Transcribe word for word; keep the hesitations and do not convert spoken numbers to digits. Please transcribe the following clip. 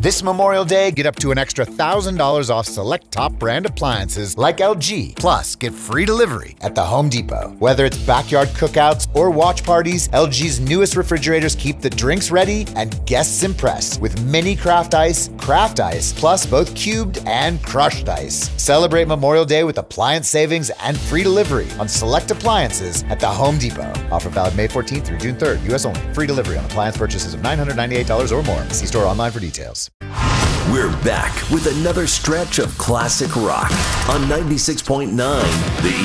This Memorial Day, get up to an extra one thousand dollars off select top brand appliances like L G. Plus, get free delivery at the Home Depot. Whether it's backyard cookouts or watch parties, L G's newest refrigerators keep the drinks ready and guests impressed with mini craft ice, craft ice, plus both cubed and crushed ice. Celebrate Memorial Day with appliance savings and free delivery on select appliances at the Home Depot. Offer valid May fourteenth through June third, U S only. Free delivery on appliance purchases of nine hundred ninety-eight dollars or more. See store online for details. We're back with another stretch of classic rock on ninety-six point nine The